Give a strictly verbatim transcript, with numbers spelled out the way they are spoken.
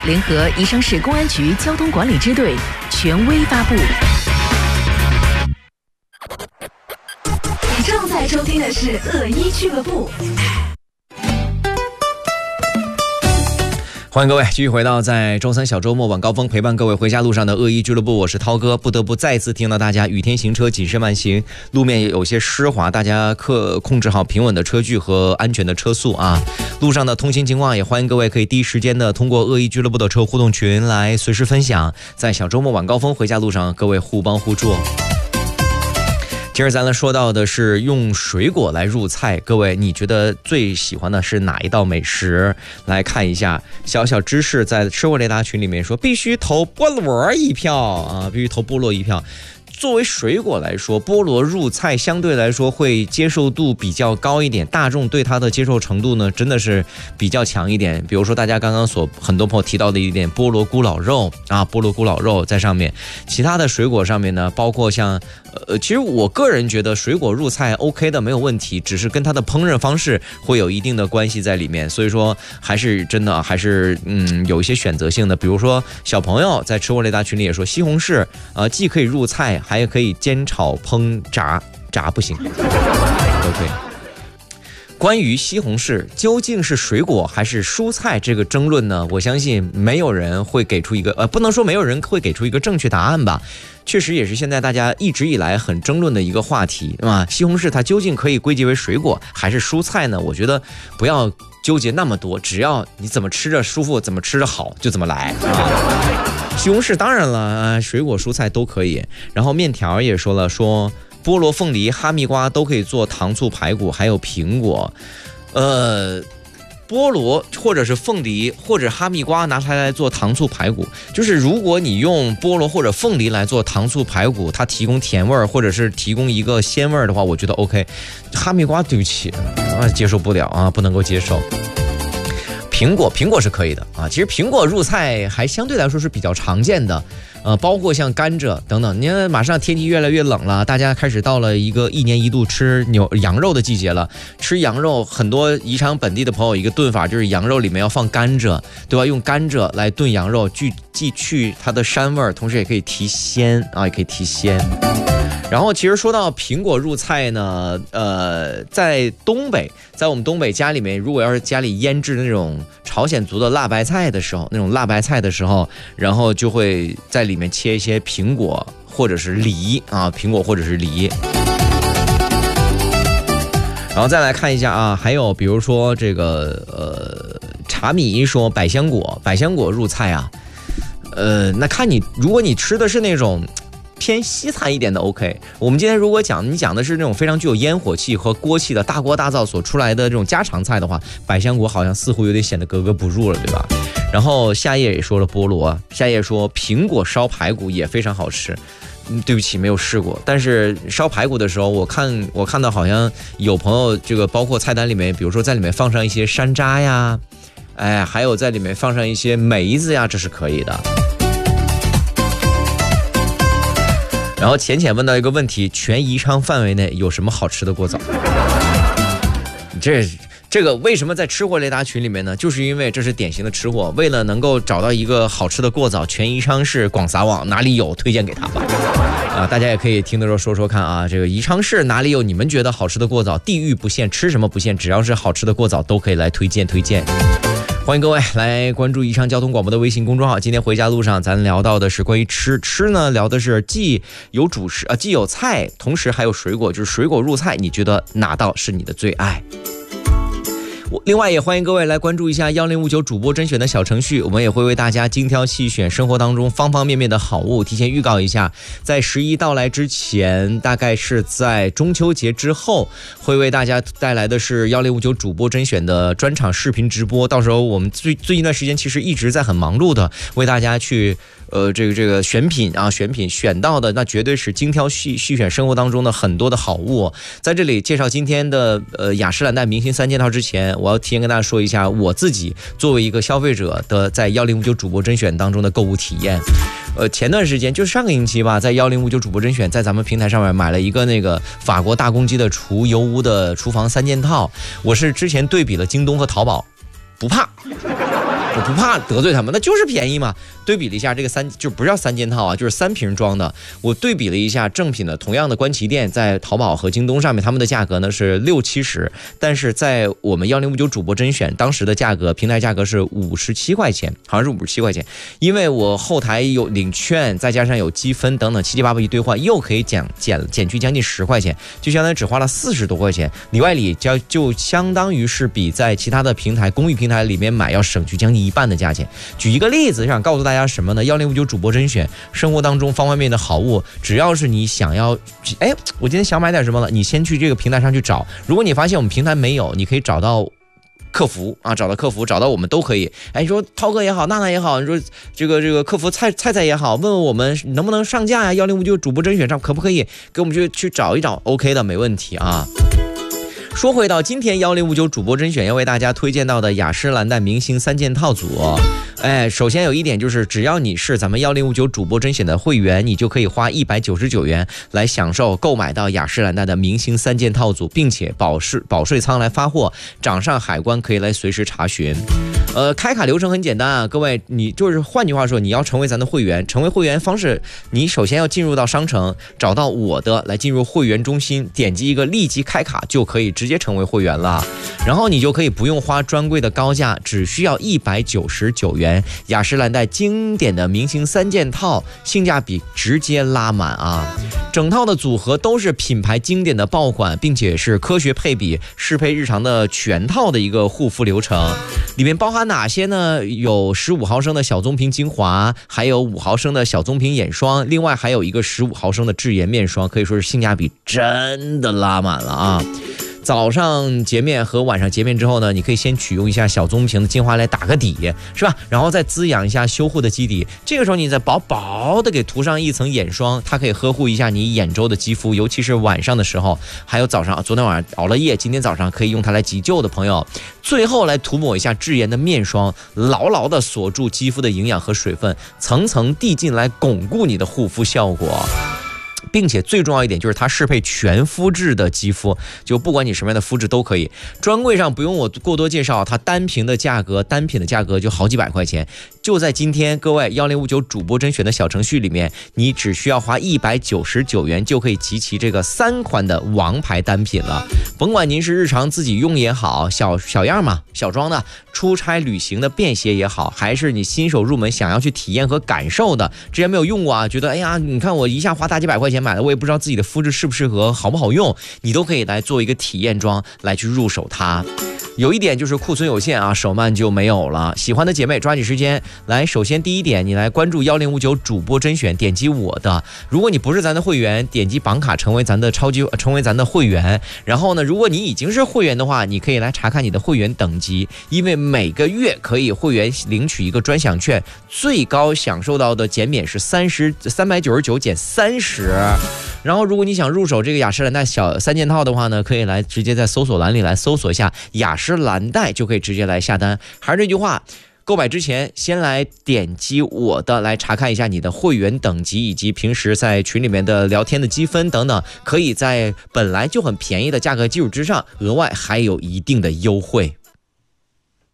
联合宜昌市公安局交通管理支队权威发布。你正在收听的是恶一俱乐部。 欢迎各位继续回到在周三小周末晚高峰陪伴各位回家路上的恶意俱乐部，我是涛哥。不得不再次听到大家雨天行车谨慎慢行，路面有些湿滑，大家克控制好平稳的车距和安全的车速啊。路上的通行情况也欢迎各位可以第一时间的通过恶意俱乐部的车互动群来随时分享，在小周末晚高峰回家路上各位互帮互助。今儿咱们说到的是用水果来入菜，各位你觉得最喜欢的是哪一道美食？来看一下小小知识，在吃货雷达群里面说必须投菠萝一票啊，必须投菠萝一票。作为水果来说，菠萝入菜相对来说会接受度比较高一点，大众对它的接受程度呢真的是比较强一点。比如说大家刚刚所很多朋友提到的一点菠萝咕老肉啊，菠萝咕老肉在上面，其他的水果上面呢，包括像呃，其实我个人觉得水果入菜 OK 的没有问题，只是跟它的烹饪方式会有一定的关系在里面，所以说还是真的还是嗯有一些选择性的。比如说小朋友在吃货雷达群里也说，西红柿呃既可以入菜，还可以煎炒烹炸，炸不行都可以。关于西红柿究竟是水果还是蔬菜这个争论呢，我相信没有人会给出一个呃，不能说没有人会给出一个正确答案吧。确实也是现在大家一直以来很争论的一个话题，对吧？西红柿它究竟可以归结为水果还是蔬菜呢？我觉得不要纠结那么多，只要你怎么吃着舒服，怎么吃着好，就怎么来啊。西红柿当然了，水果蔬菜都可以。然后面条也说了，说菠萝、凤梨、哈密瓜都可以做糖醋排骨，还有苹果。呃，菠萝或者是凤梨或者哈密瓜拿它来做糖醋排骨，就是如果你用菠萝或者凤梨来做糖醋排骨，它提供甜味儿或者是提供一个鲜味儿的话，我觉得 OK。哈密瓜对不起啊，接受不了啊，不能够接受。苹果，苹果是可以的啊。其实苹果入菜还相对来说是比较常见的，呃，包括像甘蔗等等。你看，马上天气越来越冷了，大家开始到了一个一年一度吃牛羊肉的季节了。吃羊肉，很多宜昌本地的朋友一个炖法就是羊肉里面要放甘蔗，对吧？用甘蔗来炖羊肉，既既去它的膻味，同时也可以提鲜啊，也可以提鲜。然后其实说到苹果入菜呢，呃，在东北，在我们东北家里面，如果要是家里腌制那种朝鲜族的辣白菜的时候，那种辣白菜的时候，然后就会在里面切一些苹果或者是梨啊，苹果或者是梨。然后再来看一下啊，还有比如说这个呃，茶米说百香果，百香果入菜啊，呃，那看你，如果你吃的是那种偏西餐一点的 OK。我们今天如果讲你讲的是那种非常具有烟火气和锅气的大锅大灶所出来的这种家常菜的话，百香果好像似乎有点显得格格不入了，对吧？然后夏夜也说了菠萝，夏夜说苹果烧排骨也非常好吃。嗯，对不起，没有试过。但是烧排骨的时候，我看我看到好像有朋友这个包括菜单里面，比如说在里面放上一些山楂呀，哎，还有在里面放上一些梅子呀，这是可以的。然后浅浅问到一个问题，全宜昌范围内有什么好吃的过早？这这个为什么在吃货雷达群里面呢？就是因为这是典型的吃货，为了能够找到一个好吃的过早，全宜昌市广撒网，哪里有推荐给他吧。啊，大家也可以听的时候说说看啊，这个宜昌市哪里有你们觉得好吃的过早，地域不限，吃什么不限，只要是好吃的过早都可以来推荐推荐。欢迎各位来关注宜昌交通广播的微信公众号。今天回家路上咱聊到的是关于吃，吃呢聊的是既有主食啊，既有菜，同时还有水果，就是水果入菜，你觉得哪道是你的最爱？另外也欢迎各位来关注一下一零五九主播甄选的小程序，我们也会为大家精挑细选生活当中方方面面的好物。提前预告一下，在十一到来之前，大概是在中秋节之后，会为大家带来的是一零五九主播甄选的专场视频直播。到时候我们最最近一段时间其实一直在很忙碌的为大家去呃，这个这个选品啊，选品选到的那绝对是精挑细细选生活当中的很多的好物、哦。在这里介绍今天的呃雅诗兰黛明星三件套之前，我要提前跟大家说一下我自己作为一个消费者的在一零五九主播甄选当中的购物体验。呃，前段时间就是上个星期吧，在一零五九主播甄选在咱们平台上面买了一个那个法国大公鸡的除油污的厨房三件套。我是之前对比了京东和淘宝，不怕。 我不怕得罪他们，那就是便宜嘛。对比了一下这个三，就不是叫三件套啊，就是三瓶装的。我对比了一下正品的，同样的观旗店，在淘宝和京东上面，他们的价格呢是六七十，但是在我们幺零五九主播甄选当时的价格，平台价格是五十七块钱，好像是五十七块钱。因为我后台有领券，再加上有积分等等七七八八一兑换，又可以减减减去将近十块钱，就相当于只花了四十多块钱，里外里就就相当于是比在其他的平台公益平台里面买要省去将近一半的价钱。举一个例子，想告诉大家什么呢？幺零五九主播甄选，生活当中方方面面的好物，只要是你想要，哎，我今天想买点什么了，你先去这个平台上去找。如果你发现我们平台没有，你可以找到客服啊，找到客服，找到我们都可以。哎，你说涛哥也好，娜娜也好，你说这个这个客服菜菜菜也好，问问我们能不能上架呀？幺零五九主播甄选上可不可以给我们去去找一找 ？OK 的，没问题啊。说回到今天幺零五九主播甄选要为大家推荐到的雅诗兰黛明星三件套组，哎，首先有一点就是，只要你是咱们幺零五九主播甄选的会员，你就可以花一百九十九元来享受购买到雅诗兰黛的明星三件套组，并且保税保税仓来发货，掌上海关可以来随时查询。呃，开卡流程很简单啊，各位，你就是换句话说，你要成为咱的会员，成为会员方式，你首先要进入到商城，找到我的，来进入会员中心，点击一个立即开卡就可以直接成为会员了，然后你就可以不用花专柜的高价，只需要一百九十九元，雅诗兰黛经典的明星三件套，性价比直接拉满啊！整套的组合都是品牌经典的爆款，并且是科学配比，适配日常的全套的一个护肤流程。里面包含哪些呢？有十五毫升的小棕瓶精华，还有五毫升的小棕瓶眼霜，另外还有一个十五毫升的智颜面霜，可以说是性价比真的拉满了啊！早上洁面和晚上洁面之后呢，你可以先取用一下小棕瓶的精华来打个底，是吧？然后再滋养一下修护的基底。这个时候你再薄薄的给涂上一层眼霜，它可以呵护一下你眼周的肌肤，尤其是晚上的时候，还有早上，昨天晚上熬了夜，今天早上可以用它来急救的朋友。最后来涂抹一下智颜的面霜，牢牢的锁住肌肤的营养和水分，层层递进来巩固你的护肤效果。并且最重要一点就是它适配全肤质的肌肤，就不管你什么样的肤质都可以。专柜上不用我过多介绍，它单瓶的价格，单品的价格就好几百块钱。就在今天，各位幺零五九主播甄选的小程序里面，你只需要花一百九十九元就可以集齐这个三款的王牌单品了。甭管您是日常自己用也好，小小样嘛，小装的，出差旅行的便携也好，还是你新手入门想要去体验和感受的，之前没有用过啊，觉得哎呀，你看我一下花大几百块钱买的，我也不知道自己的肤质适不适合，好不好用，你都可以来做一个体验装来去入手它。有一点就是库存有限啊，手慢就没有了。喜欢的姐妹抓紧时间来。首先第一点，你来关注幺零五九主播甄选，点击我的。如果你不是咱的会员，点击绑卡成为咱的超级，成为咱的会员。然后呢，如果你已经是会员的话，你可以来查看你的会员等级，因为每个月可以会员领取一个专享券，最高享受到的减免是三十三百九十九减三十。然后，如果你想入手这个雅诗兰黛小三件套的话呢，可以来直接在搜索栏里来搜索一下雅诗兰黛，就可以直接来下单。还是这句话，购买之前先来点击我的，来查看一下你的会员等级以及平时在群里面的聊天的积分等等，可以在本来就很便宜的价格基础之上，额外还有一定的优惠。